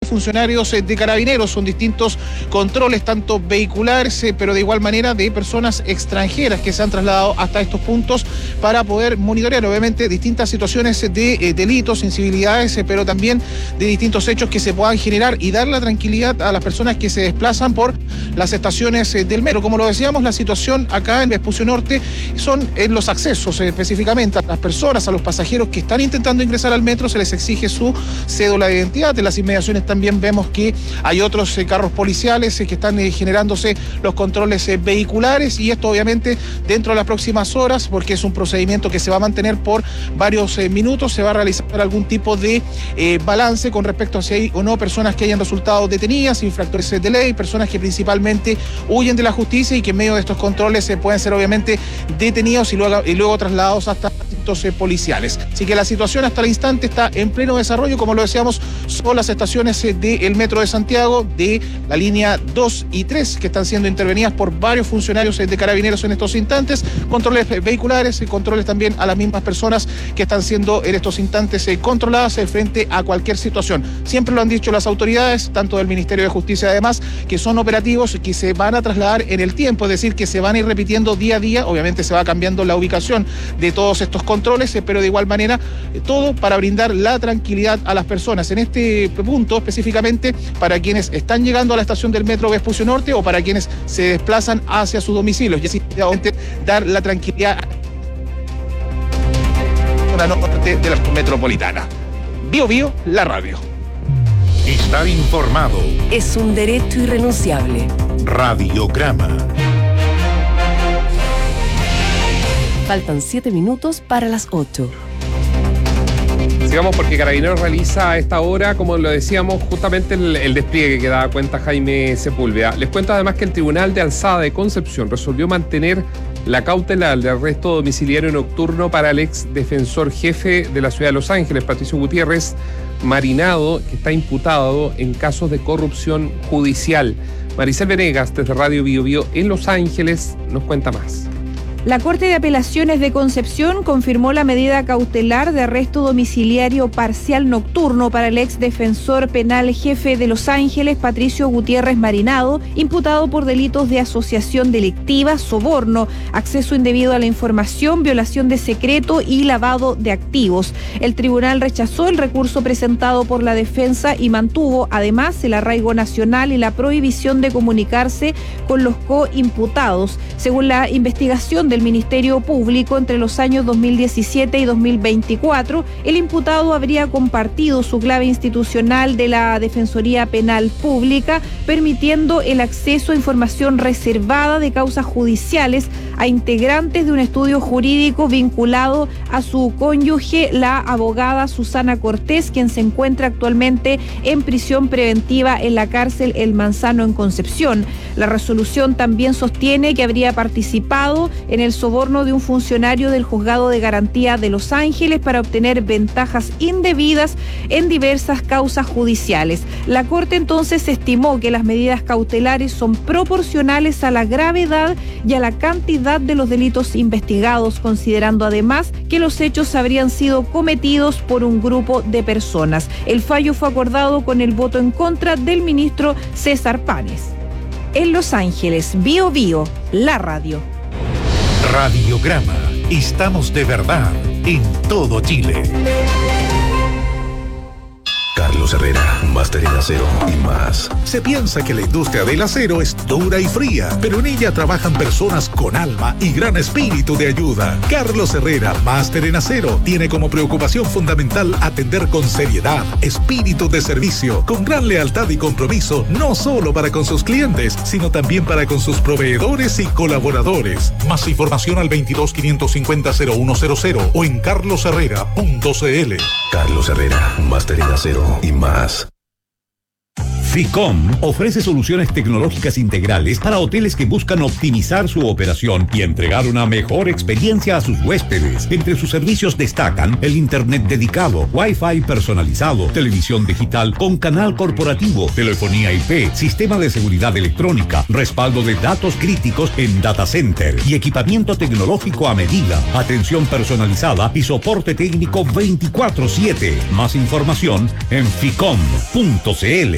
funcionarios de Carabineros. Son distintos controles, tanto vehiculares, pero de igual manera de personas extranjeras que se han trasladado hasta estos puntos para poder monitorear, obviamente, distintas situaciones de delitos, sensibilidades, pero también de distintos hechos que se puedan generar y dar la tranquilidad a las personas que se desplazan por las estaciones del metro. Como lo decíamos, la situación acá en Vespucio Norte son en los accesos, específicamente a las personas, a los pasajeros que están intentando ingresar al metro, se les exige su cédula de identidad. En las inmediaciones también vemos que hay otros carros policiales que están generándose los controles vehiculares, y esto obviamente dentro de las próximas horas, porque es un procedimiento que se va a mantener por varios minutos, se va a realizar algún tipo de balance con respecto a si hay o no personas que hayan resultado detenidas, infractores de ley, personas que principalmente huyen de la justicia y que en medio de estos controles pueden ser obviamente detenidos y luego trasladados hasta distintos policiales. Así que la situación hasta el instante está en pleno desarrollo. Como lo decíamos, son las estaciones del Metro de Santiago, de la línea 2 y 3, que están siendo intervenidas por varios funcionarios de Carabineros en estos instantes, controles vehiculares y controles también a las mismas personas que están siendo en estos instantes controladas frente a cualquier situación. Siempre lo han dicho las autoridades, tanto del Ministerio de Justicia además, que son operativos que se van a trasladar en el tiempo, es decir, que se van a ir repitiendo día a día. Obviamente se va cambiando la ubicación de todos estos controles, pero de igual manera todo para brindar la tranquilidad a las personas. En este punto específicamente para quienes están llegando a la estación del Metro Vespucio Norte o para quienes se desplazan hacia sus domicilios, y así obviamente dar la tranquilidad a la norte de la metropolitana. Bio Bio, la radio. Estar informado es un derecho irrenunciable. Radiograma. Faltan 7 minutos para las 8. Sigamos, porque Carabineros realiza a esta hora, como lo decíamos, justamente el despliegue que daba cuenta Jaime Sepúlveda. Les cuento además que el Tribunal de Alzada de Concepción resolvió mantener la cautela de arresto domiciliario nocturno para el ex defensor jefe de la ciudad de Los Ángeles, Patricio Gutiérrez Marinado, que está imputado en casos de corrupción judicial. Maricel Venegas, desde Radio Bio Bio en Los Ángeles, nos cuenta más. La Corte de Apelaciones de Concepción confirmó la medida cautelar de arresto domiciliario parcial nocturno para el ex defensor penal jefe de Los Ángeles, Patricio Gutiérrez Marinado, imputado por delitos de asociación delictiva, soborno, acceso indebido a la información, violación de secreto y lavado de activos. El tribunal rechazó el recurso presentado por la defensa y mantuvo además el arraigo nacional y la prohibición de comunicarse con los coimputados. Según la investigación del Ministerio Público, entre los años 2017 y 2024, el imputado habría compartido su clave institucional de la Defensoría Penal Pública, permitiendo el acceso a información reservada de causas judiciales a integrantes de un estudio jurídico vinculado a su cónyuge, la abogada Susana Cortés, quien se encuentra actualmente en prisión preventiva en la cárcel El Manzano en Concepción. La resolución también sostiene que habría participado en el soborno de un funcionario del Juzgado de Garantía de Los Ángeles para obtener ventajas indebidas en diversas causas judiciales. La Corte entonces estimó que las medidas cautelares son proporcionales a la gravedad y a la cantidad de los delitos investigados, considerando además que los hechos habrían sido cometidos por un grupo de personas. El fallo fue acordado con el voto en contra del ministro César Páez. En Los Ángeles, Bio Bio, la radio. Radiograma. Estamos de verdad en todo Chile. Carlos Herrera, máster en acero y más. Se piensa que la industria del acero es dura y fría, pero en ella trabajan personas con alma y gran espíritu de ayuda. Carlos Herrera, máster en acero, tiene como preocupación fundamental atender con seriedad, espíritu de servicio, con gran lealtad y compromiso, no solo para con sus clientes, sino también para con sus proveedores y colaboradores. Más información al 22-550-0100 o en carlosherrera.cl. Carlos Herrera, máster en acero y más. FICOM ofrece soluciones tecnológicas integrales para hoteles que buscan optimizar su operación y entregar una mejor experiencia a sus huéspedes. Entre sus servicios destacan el internet dedicado, Wi-Fi personalizado, televisión digital con canal corporativo, telefonía IP, sistema de seguridad electrónica, respaldo de datos críticos en data center y equipamiento tecnológico a medida, atención personalizada y soporte técnico 24/7. Más información en ficom.cl.